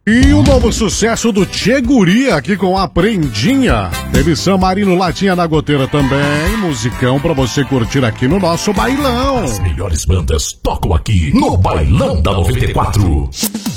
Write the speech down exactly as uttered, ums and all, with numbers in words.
E o novo sucesso do Tchê Guria aqui com a Prendinha. Teve San Marino, Latinha na Goteira também. Musicão pra você curtir aqui no nosso bailão. As melhores bandas tocam aqui no Bailão da noventa e quatro.